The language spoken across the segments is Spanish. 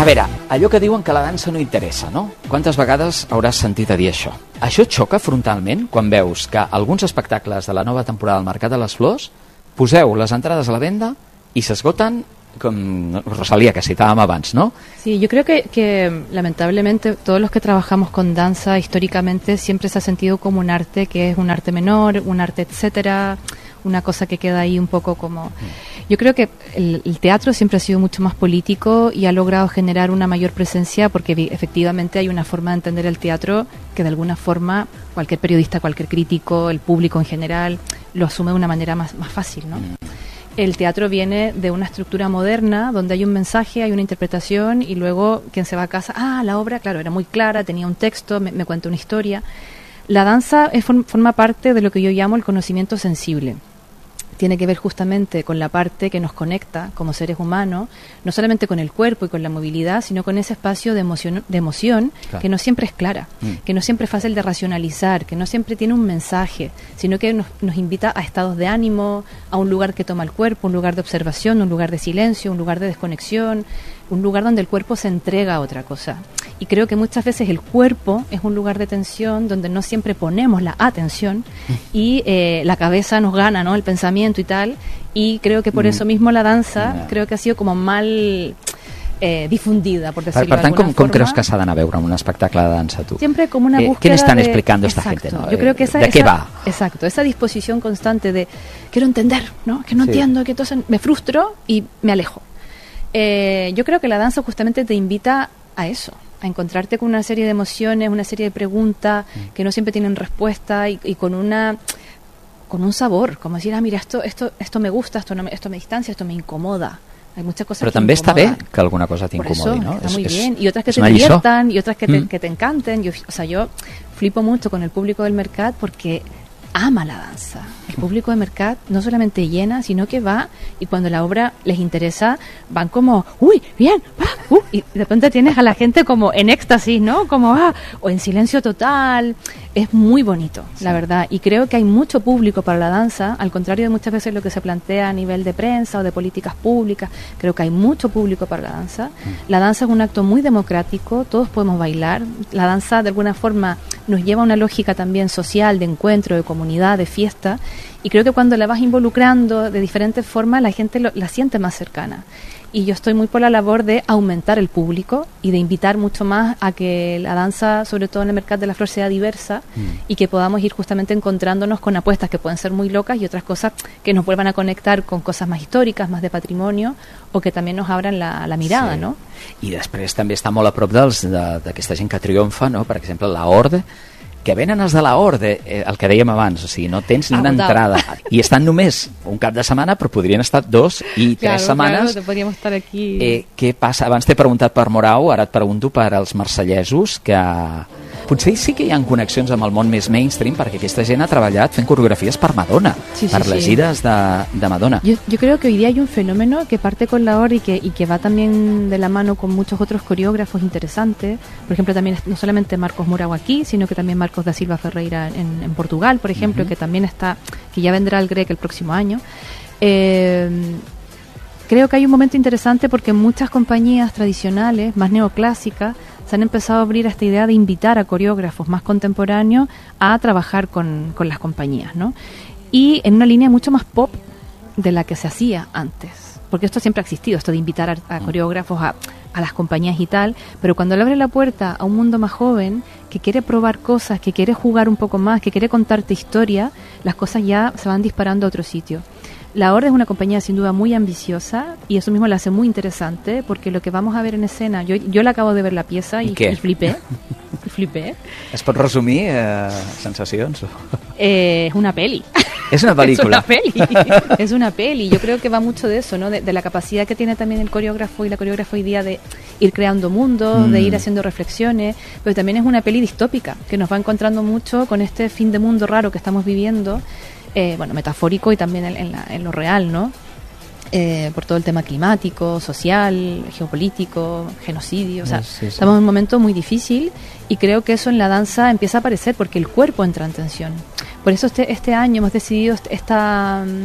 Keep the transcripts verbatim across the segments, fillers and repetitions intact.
A veure, allò que diuen que la dansa no interessa, no? Quantes vegades hauràs sentit a dir això? Això et xoca frontalment quan veus que alguns espectacles de la nova temporada del Mercat de les Flors poseu les entrades a la venda i s'esgoten con Rosalía, que citábamos antes, ¿no? Sí, yo creo que, que lamentablemente todos los que trabajamos con danza históricamente siempre se ha sentido como un arte que es un arte menor, un arte etcétera, una cosa que queda ahí un poco como... Yo creo que el, el teatro siempre ha sido mucho más político y ha logrado generar una mayor presencia porque efectivamente hay una forma de entender el teatro que de alguna forma cualquier periodista, cualquier crítico, el público en general lo asume de una manera más, más fácil, ¿no? El teatro viene de una estructura moderna donde hay un mensaje, hay una interpretación y luego quien se va a casa, ah, la obra, claro, era muy clara, tenía un texto, me, me cuenta una historia. La danza es, forma parte de lo que yo llamo el conocimiento sensible. Tiene que ver justamente con la parte que nos conecta como seres humanos, no solamente con el cuerpo y con la movilidad, sino con ese espacio de emoción, de emoción claro. que no siempre es clara, mm. que no siempre es fácil de racionalizar, que no siempre tiene un mensaje, sino que nos, nos invita a estados de ánimo, a un lugar que toma el cuerpo, un lugar de observación, un lugar de silencio, un lugar de desconexión, un lugar donde el cuerpo se entrega a otra cosa. Y creo que muchas veces el cuerpo es un lugar de tensión donde no siempre ponemos la atención y eh, la cabeza nos gana, ¿no? El pensamiento y tal. Y creo que por eso mismo la danza no. creo que ha sido como mal eh, difundida, por decirlo per, per tant, de alguna com, forma. com creus que s'ha d'anar a veure un espectacle de dansa, tu? Siempre como una eh, búsqueda ¿Qué le están de... explicando esta exacto. gente? ¿no? Yo creo que esa, ¿De qué esa, va? Exacto, esa disposición constante de quiero entender, ¿no? Que no sí. entiendo, que entonces me frustro y me alejo. Eh, yo creo que la danza justamente te invita a eso, a encontrarte con una serie de emociones, una serie de preguntas que no siempre tienen respuesta y, y con una con un sabor, como decir, ah, mira, esto esto esto me gusta, esto no me, esto me distancia, esto me incomoda. Hay muchas cosas Pero que també incomodan. està bé que alguna cosa t'incomodi, ¿no? Está es, muy es, bien. Y otras que te una lliçó. diviertan, y otras que te, mm. que te encanten. Yo, o sea, yo flipo mucho con el público del Mercat porque ama la danza. El público de Mercat no solamente llena, sino que va y cuando la obra les interesa van como, uy, bien, va, uh, y de repente tienes a la gente como en éxtasis, ¿no? Como, ah, o en silencio total. Es muy bonito, sí. la verdad. Y creo que hay mucho público para la danza, al contrario de muchas veces lo que se plantea a nivel de prensa o de políticas públicas. Creo que hay mucho público para la danza. Mm. La danza es un acto muy democrático, todos podemos bailar. La danza de alguna forma nos lleva a una lógica también social, de encuentro, de comunidad, de fiesta. Y creo que cuando la vas involucrando de diferentes formas, la gente lo, la siente más cercana. Y yo estoy muy por la labor de aumentar el público y de invitar mucho más a que la danza, sobre todo en el Mercat de la Flor, sea diversa mm. y que podamos ir justamente encontrándonos con apuestas que pueden ser muy locas y otras cosas que nos vuelvan a conectar con cosas más históricas, más de patrimonio o que también nos abran la, la mirada, sí. no? I després també està molt a prop dels d'aquesta gent que triomfa, no? Per exemple, la Horde, que venen els de la Horde, eh, el que dèiem abans, o sigui, no tens ni una Agotado. entrada i estan només un cap de setmana, però podrien estar dos i tres claro, setmanes. Claro, podríem estar aquí. Eh, què passa? Abans t'he preguntat per Morau, ara et pregunto per als marsellesos, que potser sí que hi ha connexions amb el món més mainstream, perquè aquesta gent ha treballat fent coreografies per Madonna, sí, sí, per les sí. gires de, de Madonna. Yo, yo creo que hoy día hay un fenómeno que parte con la Horde y que, y que va también de la mano con muchos otros coreógrafos interesantes. Por ejemplo, también no solamente Marcos Morau aquí, sino que también Marcos da Silva Ferreira en, en Portugal, por ejemplo, uh-huh. que también está, que ya vendrá al Grec el próximo año. Eh, creo que hay un momento interesante porque muchas compañías tradicionales, más neoclásicas, se han empezado a abrir a esta idea de invitar a coreógrafos más contemporáneos a trabajar con, con las compañías, ¿no? Y en una línea mucho más pop de la que se hacía antes. Porque esto siempre ha existido, esto de invitar a, a coreógrafos a, a las compañías y tal, pero cuando le abre la puerta a un mundo más joven, que quiere probar cosas, que quiere jugar un poco más, que quiere contarte historia, las cosas ya se van disparando a otro sitio. La Horde es una compañía sin duda muy ambiciosa y eso mismo la hace muy interesante porque lo que vamos a ver en escena, yo, yo la acabo de ver la pieza y, I, y flipé, y flipé. Es pot resumir eh, sensacions? Eh, es una peli. Es una película. Es una peli. Es una peli. Yo creo que va mucho de eso, ¿no? De, de la capacidad que tiene también el coreógrafo y la coreógrafa hoy día de ir creando mundos, mm. de ir haciendo reflexiones, pero también es una peli distópica que nos va encontrando mucho con este fin de mundo raro que estamos viviendo. Eh, bueno, metafórico y también en, en, la, en lo real, ¿no? Eh, por todo el tema climático, social, geopolítico, genocidio, o sea, sí, sí. estamos en un momento muy difícil y creo que eso en la danza empieza a aparecer porque el cuerpo entra en tensión. Por eso este, este año hemos decidido esta,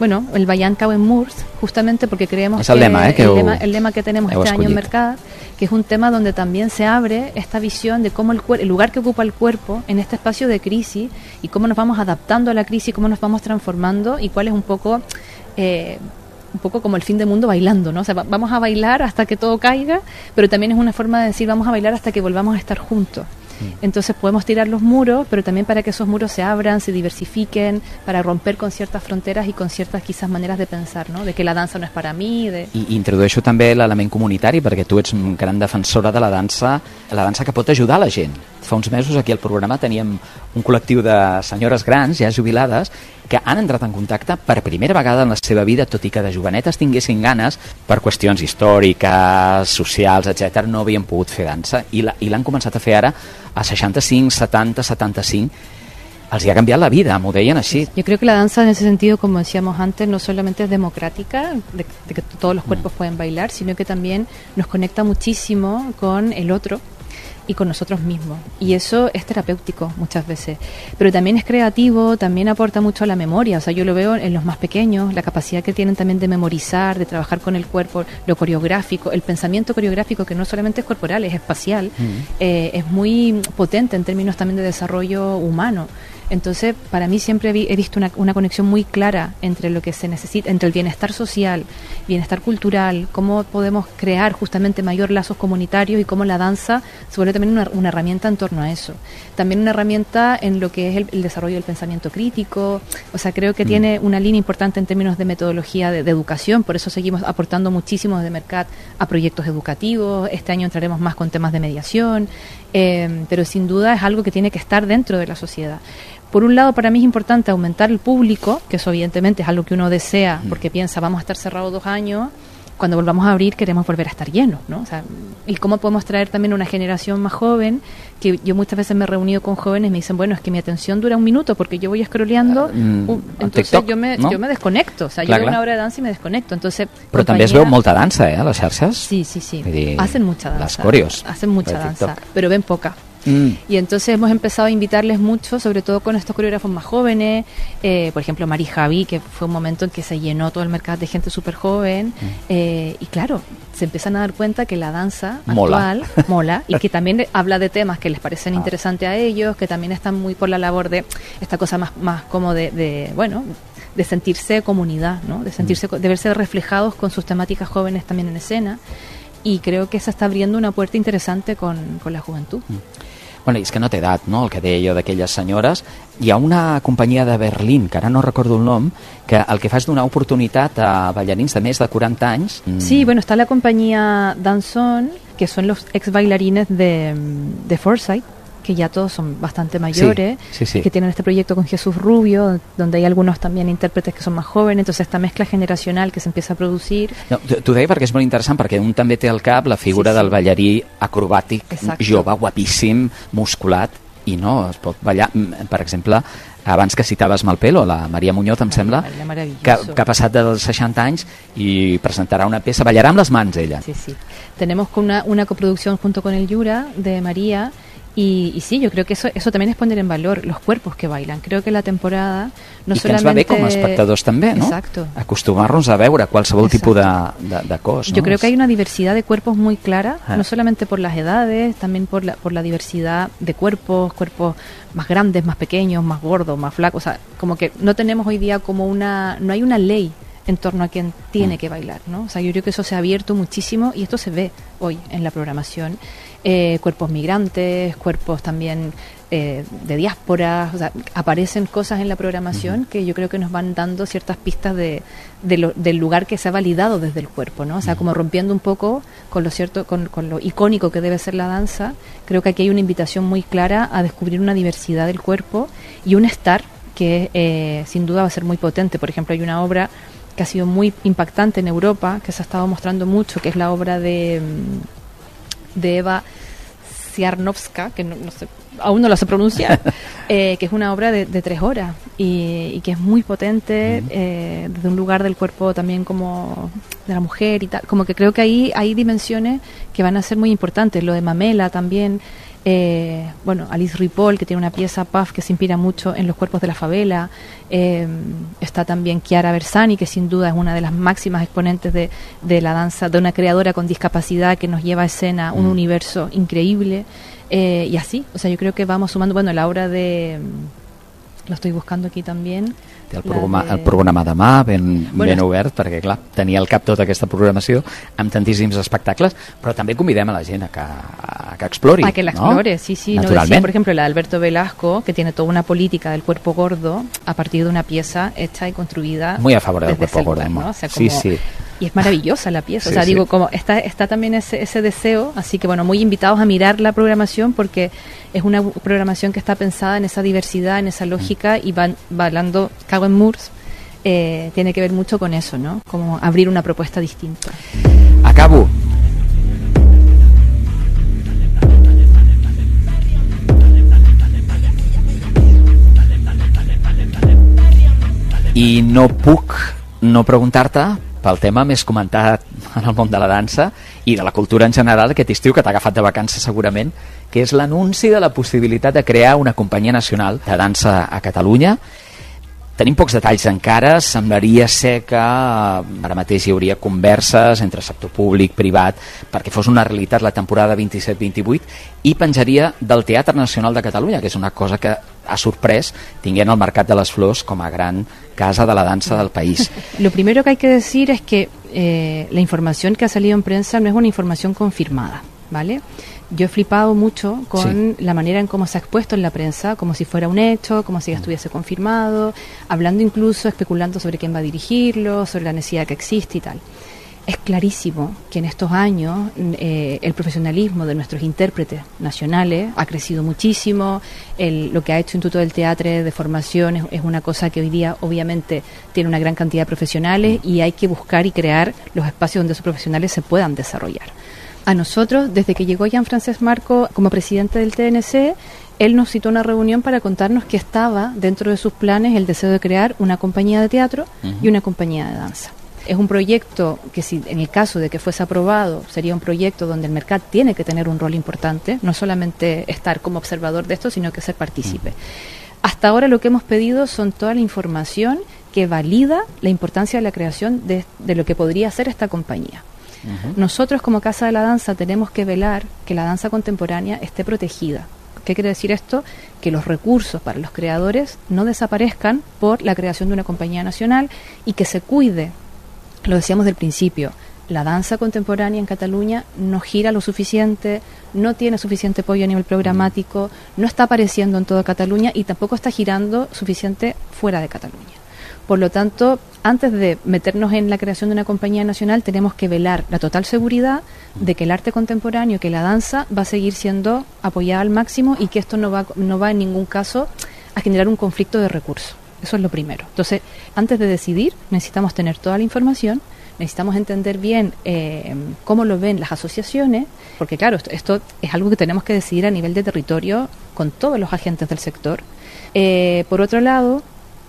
bueno, el Ballant Cauen Murs, justamente porque creemos es el que, lema, eh, que el, ho, lema, el lema que tenemos este escollit. año en Mercat, que es un tema donde también se abre esta visión de cómo el, cuer- el lugar que ocupa el cuerpo en este espacio de crisis y cómo nos vamos adaptando a la crisis, cómo nos vamos transformando y cuál es un poco... Eh, un poco como el fin del mundo bailando, ¿no? O sea, va- vamos a bailar hasta que todo caiga, pero también es una forma de decir vamos a bailar hasta que volvamos a estar juntos. Entonces podemos tirar los muros, pero también para que esos muros se abran, se diversifiquen, para romper con ciertas fronteras y con ciertas quizás maneras de pensar, ¿no? De que la dansa no és per a mi, de... I introdueixo també l'element comunitari, perquè tu ets una gran defensora de la dansa, la dansa que pot ajudar la gent. Fa uns mesos aquí al programa teníem un col·lectiu de senyores grans, ja jubilades, que han entrat en contacte per primera vegada en la seva vida, tot i que de jovenetes tinguessin ganes, per qüestions històriques, socials, etcètera, no havien pogut fer dansa, i la, i l'han començat a fer ara a seixanta-cinc, setanta, setanta-cinc. Els hi ha canviat la vida, m'ho deien així. Yo creo que la danza en ese sentido, como decíamos antes, no solamente es democrática, de, de que todos los cuerpos pueden bailar, sino que también nos conecta muchísimo con el otro y con nosotros mismos. Y eso es terapéutico muchas veces. Pero también es creativo, también aporta mucho a la memoria. O sea, yo lo veo en los más pequeños, la capacidad que tienen también de memorizar, de trabajar con el cuerpo, lo coreográfico, el pensamiento coreográfico, que no solamente es corporal, es espacial, mm. eh, es muy potente en términos también de desarrollo humano. Entonces, para mí siempre vi, he visto una, una conexión muy clara entre lo que se necesita, entre el bienestar social, bienestar cultural, cómo podemos crear justamente mayor lazos comunitarios y cómo la danza se vuelve también una, una herramienta en torno a eso. También una herramienta en lo que es el, el desarrollo del pensamiento crítico. O sea, creo que mm. tiene una línea importante en términos de metodología de, de educación, por eso seguimos aportando muchísimo desde Mercat a proyectos educativos. Este año entraremos más con temas de mediación, eh, pero sin duda es algo que tiene que estar dentro de la sociedad. Por un lado, para mí es importante aumentar el público, que eso evidentemente es algo que uno desea, porque piensa, vamos a estar cerrados dos años, cuando volvamos a abrir queremos volver a estar llenos, ¿no? O sea, y cómo podemos traer también una generación más joven, que yo muchas veces me he reunido con jóvenes y me dicen, bueno, es que mi atención dura un minuto porque yo voy scrolleando, uh, un, entonces TikTok, yo me ¿no? yo me desconecto, o sea, clar, yo veo una hora de danza y me desconecto, entonces... Però també es veu molta dansa, eh, a les xarxes? Sí, sí, sí, dir, hacen mucha danza. Las coreos. Hacen mucha danza, pero ven poca. Mm. Y entonces hemos empezado a invitarles mucho, sobre todo con estos coreógrafos más jóvenes, eh, por ejemplo Mari Javi, que fue un momento en que se llenó todo el mercado de gente súper joven, mm. eh, y claro, se empiezan a dar cuenta que la danza mola. actual mola, y que también habla de temas que les parecen ah. interesantes a ellos, que también están muy por la labor de esta cosa más, más como de, de, bueno, de sentirse comunidad, ¿no? De sentirse, mm. de verse reflejados con sus temáticas jóvenes también en escena, y creo que se está abriendo una puerta interesante con, con la juventud. Mm. Bueno, és que no té edat, no?, el que deia jo d'aquelles senyores. Hi ha una companyia de Berlín, que ara no recordo el nom, que el que fa és donar oportunitat a ballarins de més de quaranta anys. Sí, bueno, está la compañía Danzón, que son los ex bailarines de, de Forsyth, que ya todos son bastante mayores, sí, sí, sí. que tienen este proyecto con Jesús Rubio, donde hay algunos también intérpretes que son más jóvenes, entonces esta mezcla generacional que se empieza a producir. No, t'ho deia perquè és molt interessant, perquè un també té al cap la figura sí, sí. del ballarí acrobàtic, Exacto. jove, guapíssim, musculat, i no, es pot ballar, per exemple, abans que citaves Malpelo, la Maria Muñoz, em Ai, sembla, que, que ha passat dels seixanta anys i presentarà una peça, ballarà amb les mans ella. Sí, sí. Tenemos una, una coproducción junto con el Yura de María. Y, y sí, yo creo que eso eso también es poner en valor los cuerpos que bailan. Creo que la temporada no I solamente... que ens va bé com a espectadors també, no? Exacto. Acostumar-nos a veure qualsevol Exacto. tipus de, de, de cos. Yo ¿no? creo que hay una diversidad de cuerpos muy clara, ah. no solamente por las edades, también por la, por la diversidad de cuerpos, cuerpos más grandes, más pequeños, más gordos, más flacos. O sea, como que no tenemos hoy día como una... No hay una ley en torno a quien tiene mm. que bailar, ¿no? O sea, yo creo que eso se ha abierto muchísimo y esto se ve hoy en la programación. Eh, cuerpos migrantes, cuerpos también eh, de diáspora, o sea, aparecen cosas en la programación uh-huh. que yo creo que nos van dando ciertas pistas de, de lo, del lugar que se ha validado desde el cuerpo, ¿no? O sea, uh-huh. como rompiendo un poco con lo cierto, con, con lo icónico que debe ser la danza. Creo que aquí hay una invitación muy clara a descubrir una diversidad del cuerpo y un estar que eh, sin duda va a ser muy potente. Por ejemplo, hay una obra que ha sido muy impactante en Europa, que se ha estado mostrando mucho, que es la obra de... de Eva Siarnowska, que no, no sé, aún no la sé pronunciar, eh, que es una obra de, de tres horas y, y que es muy potente, uh-huh. eh, desde un lugar del cuerpo también como de la mujer y tal. Como que creo que ahí hay dimensiones que van a ser muy importantes. Lo de Mamela también, Eh, bueno, Alice Ripoll, que tiene una pieza, Puff, que se inspira mucho en los cuerpos de la favela. Eh, está también Chiara Bersani, que sin duda es una de las máximas exponentes de, de la danza, de una creadora con discapacidad que nos lleva a escena un mm. universo increíble. Eh, y así, o sea, yo creo que vamos sumando, bueno, la obra de... Lo estoy buscando aquí també. Té el programa, de... el programa demà ben, bueno, ben obert, perquè clar, tenia al cap tota aquesta programació amb tantíssims espectacles, però també convidem a la gent a que, a que explori. A que la explore, ¿no? Sí, sí. No decía, por ejemplo, la de Alberto Velasco, que tiene toda una política del cuerpo gordo a partir de una pieza hecha y construida. Muy a favor del cuerpo gordo, ¿no? O sea, como, sí, sí. Y es maravillosa la pieza, sí, o sea, sí. digo, como está, está también ese, ese deseo, así que bueno, muy invitados a mirar la programación porque es una programación que está pensada en esa diversidad, en esa lógica, y van bailando Cago en Moors, eh, tiene que ver mucho con eso, ¿no? Como abrir una propuesta distinta. Acabo. I no puc no preguntar-te pel tema més comentat en el món de la dansa i de la cultura en general aquest estiu, que t'ha agafat de vacances segurament, que és l'anunci de la possibilitat de crear una companyia nacional de dansa a Catalunya. Tenim pocs detalls encara, semblaria ser que ara mateix hi hauria converses entre sector públic, privat, perquè fos una realitat la temporada vint-i-set vint-i-vuit, i penjaria del Teatre Nacional de Catalunya, que és una cosa que ha sorprès tinguent el Mercat de les Flors com a gran casa de la dansa del país. Lo primero que hay que decir es que eh, la información que ha salido en prensa no es una información confirmada, ¿vale? Yo he flipado mucho con sí. la manera en cómo se ha expuesto en la prensa, como si fuera un hecho, como si ya estuviese confirmado, hablando incluso, especulando sobre quién va a dirigirlo, sobre la necesidad que existe y tal. Es clarísimo que en estos años eh, el profesionalismo de nuestros intérpretes nacionales ha crecido muchísimo. El, lo que ha hecho Instituto del Teatro de formación es, es una cosa que hoy día obviamente tiene una gran cantidad de profesionales y hay que buscar y crear los espacios donde esos profesionales se puedan desarrollar. A nosotros, desde que llegó Jean-Francesc Marco como presidente del T N C, él nos citó a una reunión para contarnos que estaba dentro de sus planes el deseo de crear una compañía de teatro uh-huh. y una compañía de danza. Es un proyecto que, si en el caso de que fuese aprobado, sería un proyecto donde el mercado tiene que tener un rol importante, no solamente estar como observador de esto, sino que ser partícipe. Uh-huh. Hasta ahora lo que hemos pedido son toda la información que valida la importancia de la creación de, de lo que podría ser esta compañía. Uh-huh. Nosotros como Casa de la Danza tenemos que velar que la danza contemporánea esté protegida. ¿Qué quiere decir esto? Que los recursos para los creadores no desaparezcan por la creación de una compañía nacional y que se cuide, lo decíamos del principio, la danza contemporánea en Cataluña no gira lo suficiente, no tiene suficiente apoyo a nivel programático, no está apareciendo en toda Cataluña y tampoco está girando suficiente fuera de Cataluña. Por lo tanto, antes de meternos en la creación de una compañía nacional, tenemos que velar la total seguridad de que el arte contemporáneo, que la danza, va a seguir siendo apoyada al máximo y que esto no va, no va en ningún caso a generar un conflicto de recursos. Eso es lo primero. Entonces, antes de decidir, necesitamos tener toda la información, necesitamos entender bien eh, cómo lo ven las asociaciones, porque claro, esto, esto es algo que tenemos que decidir a nivel de territorio con todos los agentes del sector. Eh, por otro lado,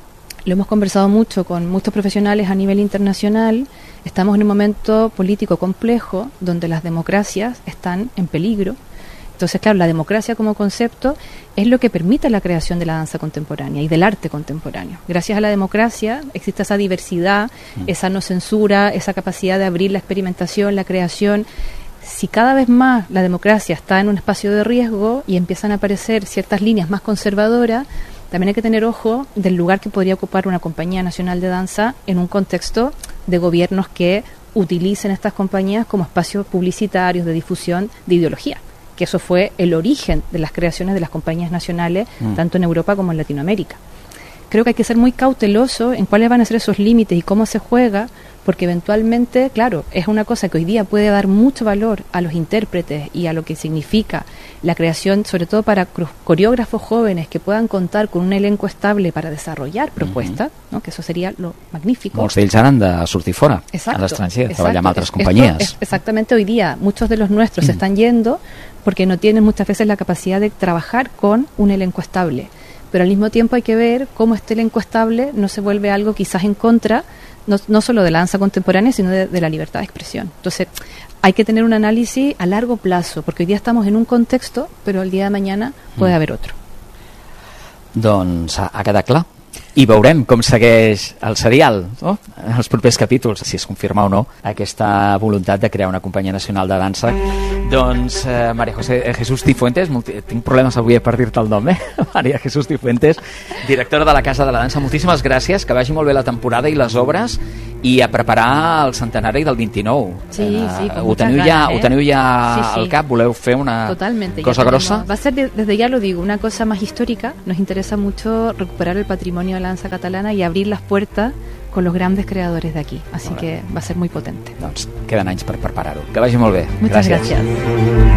lo hemos conversado mucho con muchos profesionales a nivel internacional. Estamos en un momento político complejo donde las democracias están en peligro. Entonces, claro, la democracia como concepto es lo que permite la creación de la danza contemporánea y del arte contemporáneo. Gracias a la democracia existe esa diversidad, mm. esa no censura, esa capacidad de abrir la experimentación, la creación. Si cada vez más la democracia está en un espacio de riesgo y empiezan a aparecer ciertas líneas más conservadoras, también hay que tener ojo del lugar que podría ocupar una compañía nacional de danza en un contexto de gobiernos que utilicen estas compañías como espacios publicitarios de difusión de ideología, que eso fue el origen de las creaciones de las compañías nacionales, mm. tanto en Europa como en Latinoamérica. Creo que hay que ser muy cauteloso en cuáles van a ser esos límites y cómo se juega, porque eventualmente, claro, es una cosa que hoy día puede dar mucho valor a los intérpretes y a lo que significa la creación, sobre todo para coreógrafos jóvenes que puedan contar con un elenco estable para desarrollar propuestas, mm-hmm. ¿no? Que eso sería lo magnífico. Molts d'ells han de sortir fora, exacto, a l'estranger, treballar amb altres companyies. Es, exactamente, hoy día muchos de los nuestros mm. se están yendo porque no tienen muchas veces la capacidad de trabajar con un elenco estable. Pero al mismo tiempo hay que ver cómo este elenco estable no se vuelve algo quizás en contra no, no solo de la danza contemporánea, sino de, de la libertad de expresión. Entonces, hay que tener un análisis a largo plazo, porque hoy día estamos en un contexto, pero el día de mañana puede mm. haver otro. Doncs ha, ha quedat clar. I veurem com segueix el serial, no? En els propers capítols, si es confirma o no aquesta voluntat de crear una companyia nacional de dansa. Doncs eh, María José eh, Jesús Cifuentes, multi... tinc problemes avui per dir-te el nom, eh? María Jesús Cifuentes, directora de la Casa de la Dansa, moltíssimes gràcies, que vagi molt bé la temporada i les obres, i a preparar el centenari del vint-i-nou. Sí, eh, sí, con ho teniu ganas, ja, eh? ho teniu ja sí, sí. al cap, voleu fer una Totalmente, cosa grossa? Va a ser, de, desde ya lo digo, una cosa más histórica. Nos interesa mucho recuperar el patrimonio de la danza catalana y abrir las puertas con los grandes creadores de aquí. Así que va a ser muy potente. Doncs queden anys per preparar-ho. Que vagi molt bé. Muchas gràcies. gracias.